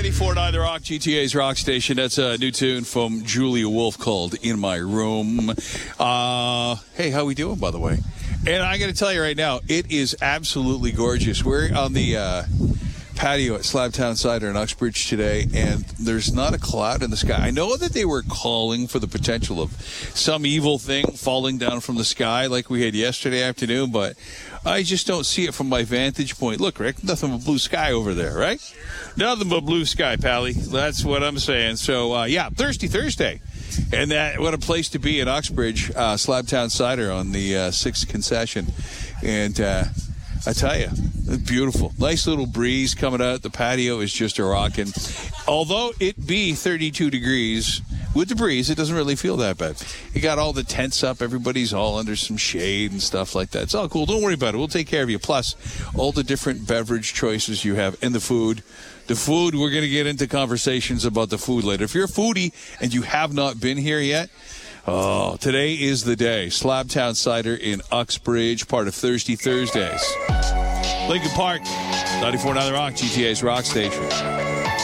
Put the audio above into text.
94.9 The Rock, GTA's Rock Station. That's a new tune from Julia Wolf called In My Room. Hey, how we doing, by the way? And I got to tell you right now, it is absolutely gorgeous. We're on the patio at Slabtown Cider in Uxbridge today, and there's not a cloud in the sky. I know that they were calling for the potential of some evil thing falling down from the sky like we had yesterday afternoon, but I just don't see it from my vantage point. Look, Rick, nothing but blue sky over there, right? Nothing but blue sky, Pally. That's what I'm saying. So, Thirsty Thursday. And what a place to be in Uxbridge, Slabtown Cider on the 6th concession. And I tell you, it's beautiful. Nice little breeze coming out. The patio is just a rocking. Although it be 32 degrees, with the breeze, it doesn't really feel that bad. You got all the tents up. Everybody's all under some shade and stuff like that. It's all cool. Don't worry about it. We'll take care of you. Plus, all the different beverage choices you have and the food. The food, we're going to get into conversations about the food later. If you're a foodie and you have not been here yet, today is the day. Slabtown Cider in Uxbridge, part of Thirsty Thursdays. Lincoln Park, 94.9 The Rock, GTA's Rock Station.